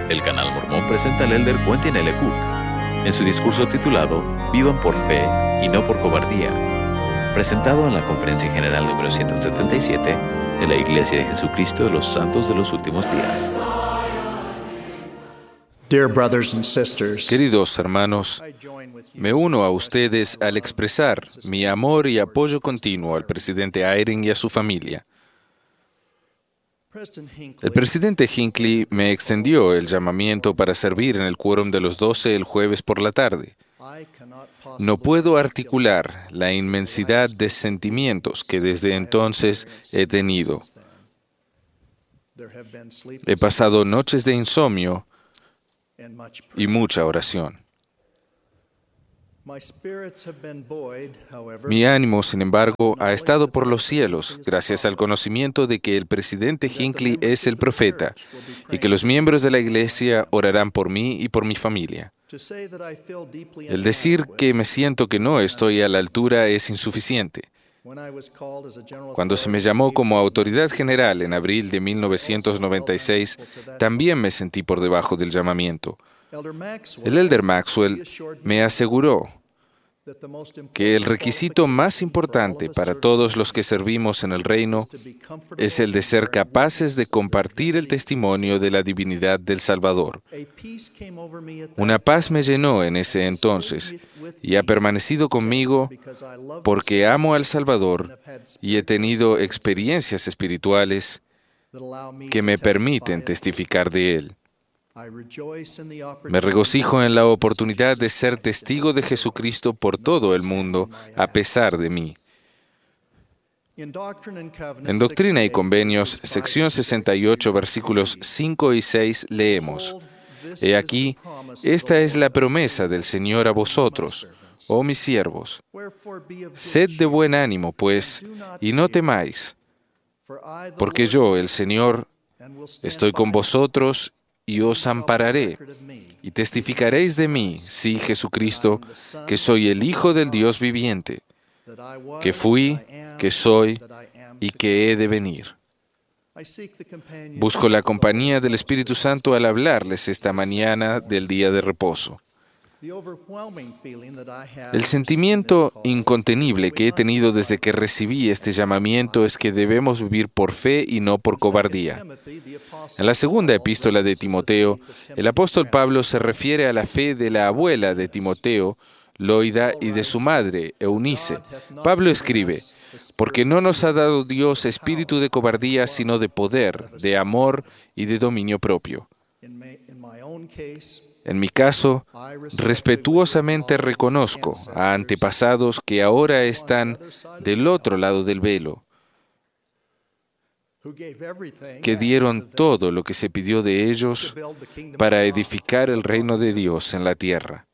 El Canal Mormón presenta al elder Quentin L. Cook en su discurso titulado Vivan por fe y no por cobardía, presentado en la Conferencia General número 177 de la Iglesia de Jesucristo de los Santos de los Últimos Días. Dear brothers and sisters, Queridos hermanos, me uno a ustedes al expresar mi amor y apoyo continuo al presidente Eyring y a su familia. El presidente Hinckley me extendió el llamamiento para servir en el quórum de los 12 el jueves por la tarde. No puedo articular la inmensidad de sentimientos que desde entonces he tenido. He pasado noches de insomnio y mucha oración. Mi ánimo, sin embargo, ha estado por los cielos, gracias al conocimiento de que el presidente Hinckley es el profeta y que los miembros de la Iglesia orarán por mí y por mi familia. El decir que me siento que no estoy a la altura es insuficiente. Cuando se me llamó como autoridad general en abril de 1996, también me sentí por debajo del llamamiento. El elder Maxwell me aseguró que el requisito más importante para todos los que servimos en el reino es el de ser capaces de compartir el testimonio de la divinidad del Salvador. Una paz me llenó en ese entonces y ha permanecido conmigo porque amo al Salvador y he tenido experiencias espirituales que me permiten testificar de Él. Me regocijo en la oportunidad de ser testigo de Jesucristo por todo el mundo, a pesar de mí. En Doctrina y Convenios, sección 68, versículos 5 y 6, leemos: He aquí, esta es la promesa del Señor a vosotros, oh mis siervos. Sed de buen ánimo, pues, y no temáis, porque yo, el Señor, estoy con vosotros y os ampararé, y testificaréis de mí, sí, Jesucristo, que soy el Hijo del Dios viviente, que fui, que soy y que he de venir. Busco la compañía del Espíritu Santo al hablarles esta mañana del día de reposo. El sentimiento incontenible que he tenido desde que recibí este llamamiento es que debemos vivir por fe y no por cobardía. En la segunda epístola de Timoteo, el apóstol Pablo se refiere a la fe de la abuela de Timoteo, Loida, y de su madre, Eunice. Pablo escribe: porque no nos ha dado Dios espíritu de cobardía, sino de poder, de amor y de dominio propio. En mi caso, respetuosamente reconozco a antepasados que ahora están del otro lado del velo, que dieron todo lo que se pidió de ellos para edificar el reino de Dios en la tierra.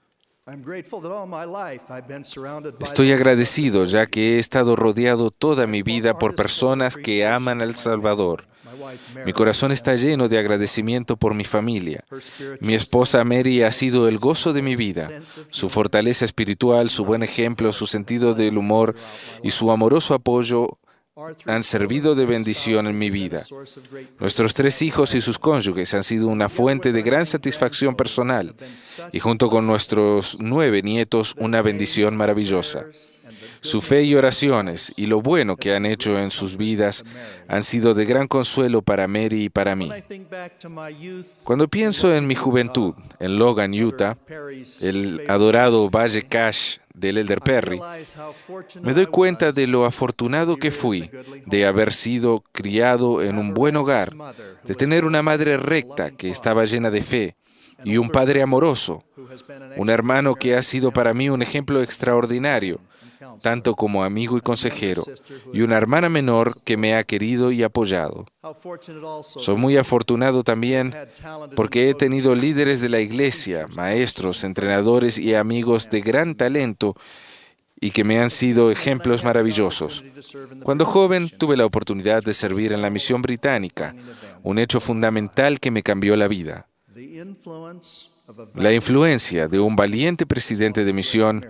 Estoy agradecido ya que he estado rodeado toda mi vida por personas que aman al Salvador. Mi corazón está lleno de agradecimiento por mi familia. Mi esposa Mary ha sido el gozo de mi vida. Su fortaleza espiritual, su buen ejemplo, su sentido del humor y su amoroso apoyo han servido de bendición en mi vida. Nuestros 3 hijos y sus cónyuges han sido una fuente de gran satisfacción personal y junto con nuestros 9 nietos una bendición maravillosa. Su fe y oraciones y lo bueno que han hecho en sus vidas han sido de gran consuelo para Mary y para mí. Cuando pienso en mi juventud, en Logan, Utah, el adorado Valle Cache del elder Perry, me doy cuenta de lo afortunado que fui de haber sido criado en un buen hogar, de tener una madre recta que estaba llena de fe y un padre amoroso, un hermano que ha sido para mí un ejemplo extraordinario, tanto como amigo y consejero, y una hermana menor que me ha querido y apoyado. Soy muy afortunado también porque he tenido líderes de la iglesia, maestros, entrenadores y amigos de gran talento y que me han sido ejemplos maravillosos. Cuando joven tuve la oportunidad de servir en la misión británica, un hecho fundamental que me cambió la vida. La influencia de un valiente presidente de misión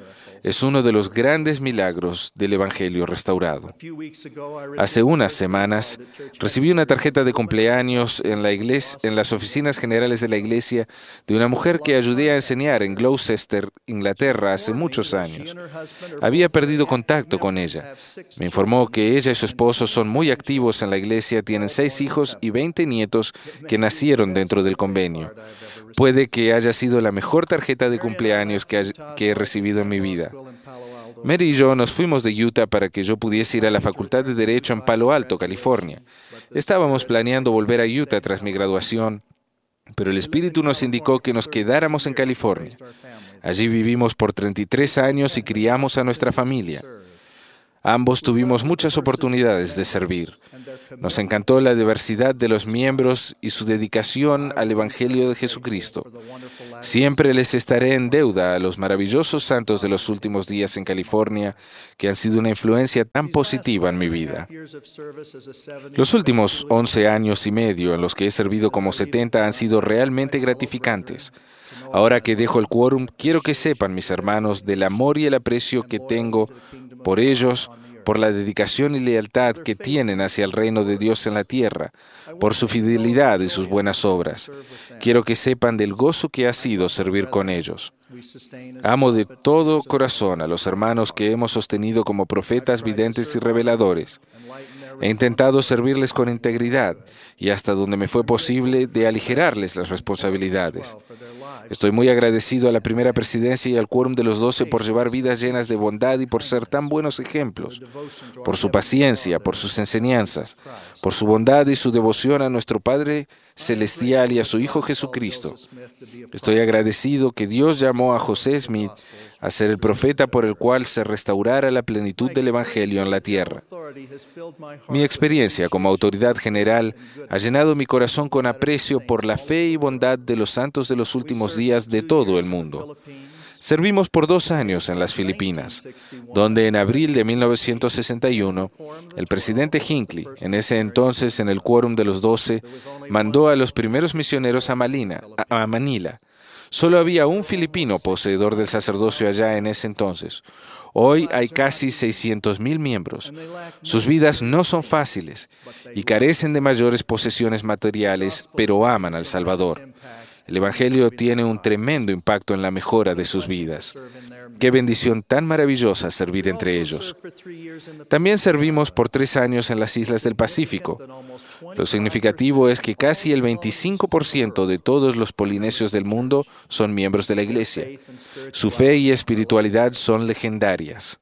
es uno de los grandes milagros del Evangelio restaurado. Hace unas semanas recibí una tarjeta de cumpleaños en las oficinas generales de la iglesia de una mujer que ayudé a enseñar en Gloucester, Inglaterra, hace muchos años. Había perdido contacto con ella. Me informó que ella y su esposo son muy activos en la iglesia, tienen 6 hijos y 20 nietos que nacieron dentro del convenio. Puede que haya sido la mejor tarjeta de cumpleaños que he recibido en mi vida. Mary y yo nos fuimos de Utah para que yo pudiese ir a la Facultad de Derecho en Palo Alto, California. Estábamos planeando volver a Utah tras mi graduación, pero el Espíritu nos indicó que nos quedáramos en California. Allí vivimos por 33 años y criamos a nuestra familia. Ambos tuvimos muchas oportunidades de servir. Nos encantó la diversidad de los miembros y su dedicación al Evangelio de Jesucristo. Siempre les estaré en deuda a los maravillosos santos de los últimos días en California, que han sido una influencia tan positiva en mi vida. Los últimos 11 años y medio en los que he servido como 70 han sido realmente gratificantes. Ahora que dejo el quórum, quiero que sepan, mis hermanos, del amor y el aprecio que tengo por ellos, por la dedicación y lealtad que tienen hacia el reino de Dios en la tierra, por su fidelidad y sus buenas obras. Quiero que sepan del gozo que ha sido servir con ellos. Amo de todo corazón a los hermanos que hemos sostenido como profetas, videntes y reveladores. He intentado servirles con integridad y hasta donde me fue posible de aligerarles las responsabilidades. Estoy muy agradecido a la primera presidencia y al quórum de los 12 por llevar vidas llenas de bondad y por ser tan buenos ejemplos, por su paciencia, por sus enseñanzas, por su bondad y su devoción a nuestro Padre Celestial y a su Hijo Jesucristo. Estoy agradecido que Dios llamó a José Smith a ser el profeta por el cual se restaurara la plenitud del Evangelio en la tierra. Mi experiencia como autoridad general ha llenado mi corazón con aprecio por la fe y bondad de los santos de los últimos días de todo el mundo. Servimos por 2 años en las Filipinas, donde en abril de 1961, el presidente Hinckley, en ese entonces en el quórum de los 12, mandó a los primeros misioneros a Manila. Solo había un filipino poseedor del sacerdocio allá en ese entonces. Hoy hay casi 600,000 miembros. Sus vidas no son fáciles y carecen de mayores posesiones materiales, pero aman al Salvador. El Evangelio tiene un tremendo impacto en la mejora de sus vidas. Qué bendición tan maravillosa servir entre ellos. También servimos por 3 años en las islas del Pacífico. Lo significativo es que casi el 25% de todos los polinesios del mundo son miembros de la Iglesia. Su fe y espiritualidad son legendarias.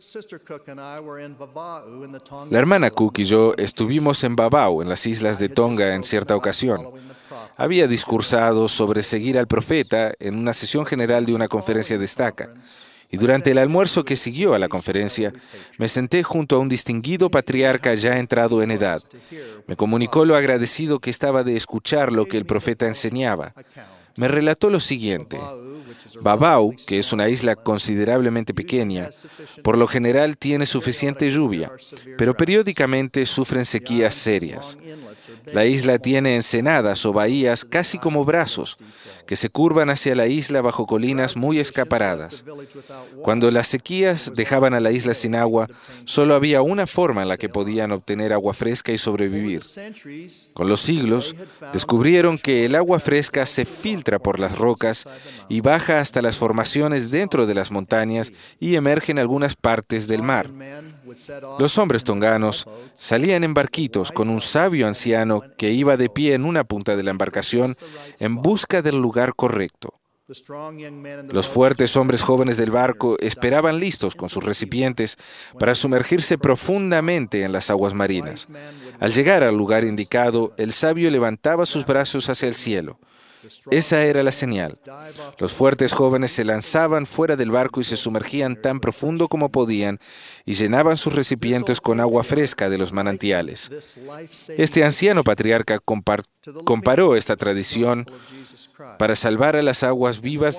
La hermana Cook y yo estuvimos en Vavau, en las islas de Tonga, en cierta ocasión. Había discursado sobre seguir al profeta en una sesión general de una conferencia de estaca. Y durante el almuerzo que siguió a la conferencia, me senté junto a un distinguido patriarca ya entrado en edad. Me comunicó lo agradecido que estaba de escuchar lo que el profeta enseñaba. Me relató lo siguiente. Vavau, que es una isla considerablemente pequeña, por lo general tiene suficiente lluvia, pero periódicamente sufren sequías serias. La isla tiene ensenadas o bahías casi como brazos, que se curvan hacia la isla bajo colinas muy escaparadas. Cuando las sequías dejaban a la isla sin agua, solo había una forma en la que podían obtener agua fresca y sobrevivir. Con los siglos, descubrieron que el agua fresca se filtra por las rocas y baja hasta las formaciones dentro de las montañas y emerge en algunas partes del mar. Los hombres tonganos salían en barquitos con un sabio anciano que iba de pie en una punta de la embarcación en busca del lugar correcto. Los fuertes hombres jóvenes del barco esperaban listos con sus recipientes para sumergirse profundamente en las aguas marinas. Al llegar al lugar indicado, el sabio levantaba sus brazos hacia el cielo. Esa era la señal. Los fuertes jóvenes se lanzaban fuera del barco y se sumergían tan profundo como podían y llenaban sus recipientes con agua fresca de los manantiales. Este anciano patriarca comparó esta tradición para salvar a las aguas vivas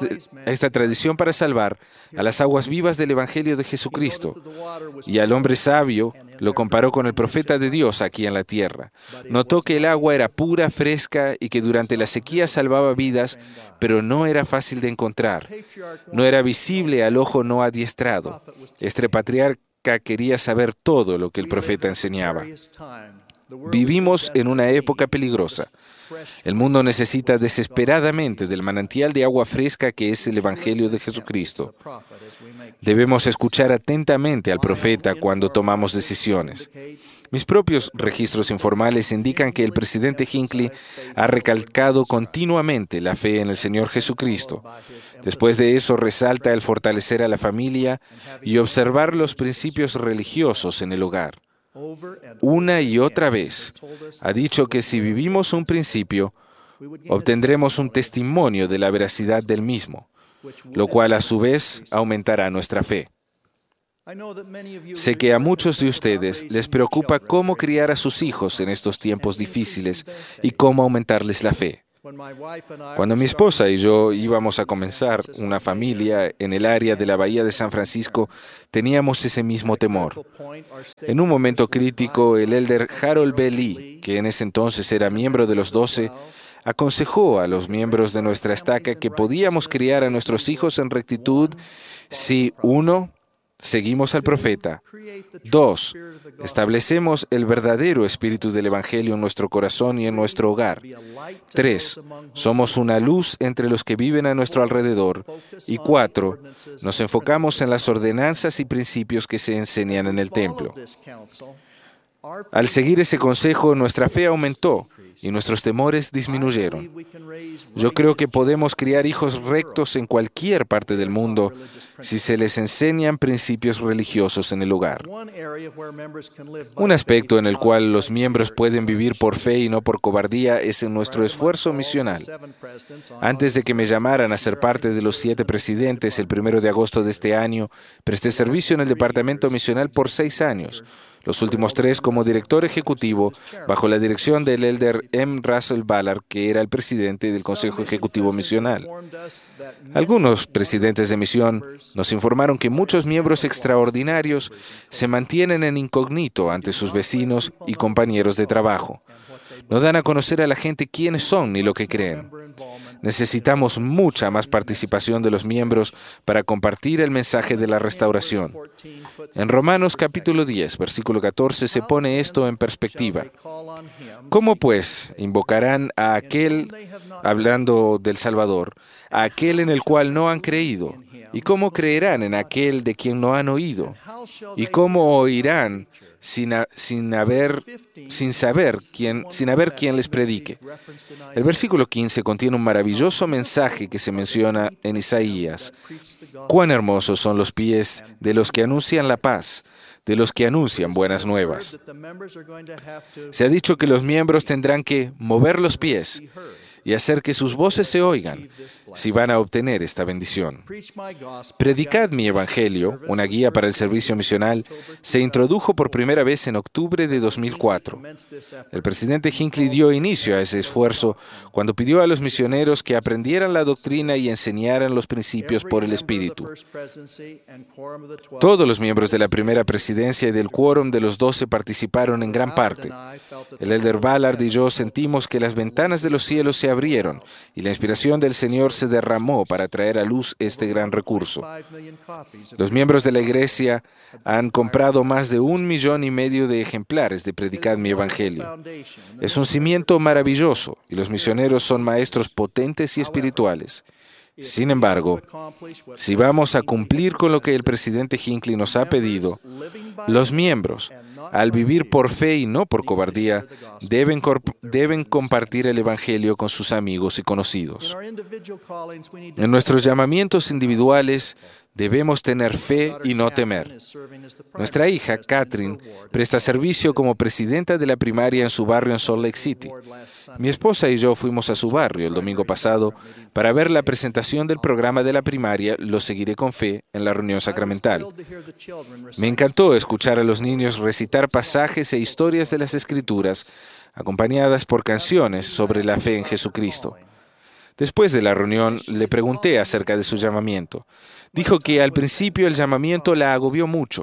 del Evangelio de Jesucristo, y al hombre sabio lo comparó con el profeta de Dios aquí en la tierra. Notó que el agua era pura, fresca y que durante la sequía salvaje salvaba vidas, pero no era fácil de encontrar. No era visible al ojo no adiestrado. Este patriarca quería saber todo lo que el profeta enseñaba. Vivimos en una época peligrosa. El mundo necesita desesperadamente del manantial de agua fresca que es el Evangelio de Jesucristo. Debemos escuchar atentamente al profeta cuando tomamos decisiones. Mis propios registros informales indican que el presidente Hinckley ha recalcado continuamente la fe en el Señor Jesucristo. Después de eso, resalta el fortalecer a la familia y observar los principios religiosos en el hogar. Una y otra vez ha dicho que si vivimos un principio, obtendremos un testimonio de la veracidad del mismo, lo cual a su vez aumentará nuestra fe. Sé que a muchos de ustedes les preocupa cómo criar a sus hijos en estos tiempos difíciles y cómo aumentarles la fe. Cuando mi esposa y yo íbamos a comenzar una familia en el área de la Bahía de San Francisco, teníamos ese mismo temor. En un momento crítico, el elder Harold B. Lee, que en ese entonces era miembro de los 12, aconsejó a los miembros de nuestra estaca que podíamos criar a nuestros hijos en rectitud si, 1, seguimos al profeta. 2, establecemos el verdadero espíritu del Evangelio en nuestro corazón y en nuestro hogar. 3, somos una luz entre los que viven a nuestro alrededor. Y 4, nos enfocamos en las ordenanzas y principios que se enseñan en el templo. Al seguir ese consejo, nuestra fe aumentó y nuestros temores disminuyeron. Yo creo que podemos criar hijos rectos en cualquier parte del mundo si se les enseñan principios religiosos en el hogar. Un aspecto en el cual los miembros pueden vivir por fe y no por cobardía es en nuestro esfuerzo misional. Antes de que me llamaran a ser parte de los 7 presidentes el 1 de agosto de este año, presté servicio en el departamento misional por 6 años. Los últimos 3 como director ejecutivo, bajo la dirección del elder M. Russell Ballard, que era el presidente del Consejo Ejecutivo Misional. Algunos presidentes de misión nos informaron que muchos miembros extraordinarios se mantienen en incógnito ante sus vecinos y compañeros de trabajo. No dan a conocer a la gente quiénes son ni lo que creen. Necesitamos mucha más participación de los miembros para compartir el mensaje de la restauración. En Romanos capítulo 10, versículo 14, se pone esto en perspectiva. ¿Cómo pues invocarán a aquel, hablando del Salvador, a aquel en el cual no han creído? ¿Y cómo creerán en aquel de quien no han oído? ¿Y cómo oirán sin haber quien les predique? El versículo 15 contiene un maravilloso mensaje que se menciona en Isaías. Cuán hermosos son los pies de los que anuncian la paz, de los que anuncian buenas nuevas. Se ha dicho que los miembros tendrán que mover los pies y hacer que sus voces se oigan si van a obtener esta bendición. Predicad mi Evangelio, una guía para el servicio misional, se introdujo por primera vez en octubre de 2004. El presidente Hinckley dio inicio a ese esfuerzo cuando pidió a los misioneros que aprendieran la doctrina y enseñaran los principios por el Espíritu. Todos los miembros de la primera presidencia y del quórum de los 12 participaron en gran parte. El elder Ballard y yo sentimos que las ventanas de los cielos se abrieron y la inspiración del Señor se derramó para traer a luz este gran recurso. Los miembros de la iglesia han comprado más de 1,5 millones de ejemplares de Predicad mi Evangelio. Es un cimiento maravilloso y los misioneros son maestros potentes y espirituales. Sin embargo, si vamos a cumplir con lo que el presidente Hinckley nos ha pedido, los miembros, al vivir por fe y no por cobardía, deben compartir el Evangelio con sus amigos y conocidos. En nuestros llamamientos individuales, debemos tener fe y no temer. Nuestra hija, Catherine, presta servicio como presidenta de la primaria en su barrio en Salt Lake City. Mi esposa y yo fuimos a su barrio el domingo pasado para ver la presentación del programa de la primaria Lo seguiré con fe en la reunión sacramental. Me encantó escuchar a los niños recitar pasajes e historias de las Escrituras, acompañadas por canciones sobre la fe en Jesucristo. Después de la reunión, le pregunté acerca de su llamamiento. Dijo que al principio el llamamiento la agobió mucho,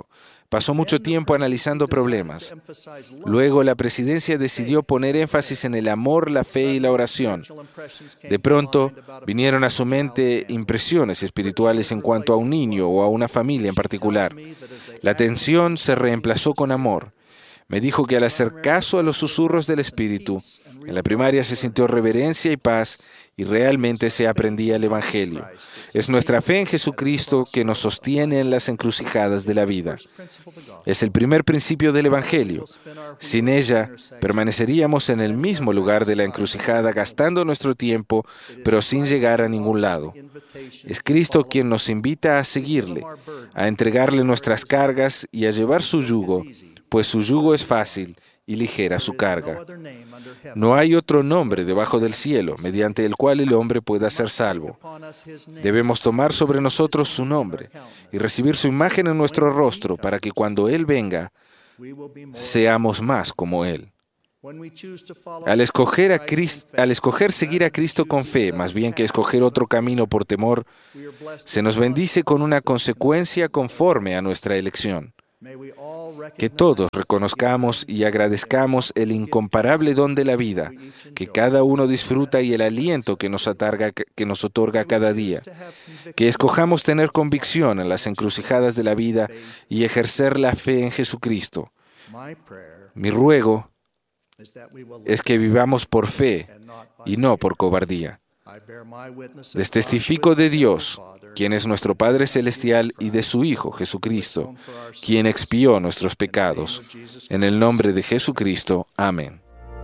pasó mucho tiempo analizando problemas. Luego la presidencia decidió poner énfasis en el amor, la fe y la oración. De pronto vinieron a su mente impresiones espirituales en cuanto a un niño o a una familia en particular. La atención se reemplazó con amor. Me dijo que al hacer caso a los susurros del Espíritu, en la primaria se sintió reverencia y paz y realmente se aprendía el Evangelio. Es nuestra fe en Jesucristo que nos sostiene en las encrucijadas de la vida. Es el primer principio del Evangelio. Sin ella, permaneceríamos en el mismo lugar de la encrucijada gastando nuestro tiempo, pero sin llegar a ningún lado. Es Cristo quien nos invita a seguirle, a entregarle nuestras cargas y a llevar su yugo, pues su yugo es fácil y ligera su carga. No hay otro nombre debajo del cielo mediante el cual el hombre pueda ser salvo. Debemos tomar sobre nosotros su nombre y recibir su imagen en nuestro rostro para que cuando Él venga, seamos más como Él. Al escoger seguir a Cristo con fe, más bien que escoger otro camino por temor, se nos bendice con una consecuencia conforme a nuestra elección. Que todos reconozcamos y agradezcamos el incomparable don de la vida, que cada uno disfruta y el aliento que nos otorga cada día. Que escojamos tener convicción en las encrucijadas de la vida y ejercer la fe en Jesucristo. Mi ruego es que vivamos por fe y no por cobardía. Les testifico de Dios, quien es nuestro Padre Celestial, y de su Hijo, Jesucristo, quien expió nuestros pecados. En el nombre de Jesucristo. Amén.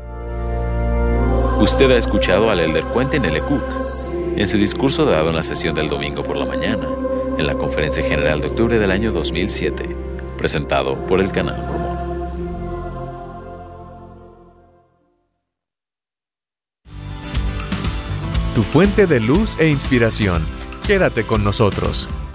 Usted ha escuchado al elder Quentin L. Cook en su discurso dado en la sesión del domingo por la mañana, en la Conferencia General de octubre del año 2007, presentado por el Canal Mormón. Tu fuente de luz e inspiración. Quédate con nosotros.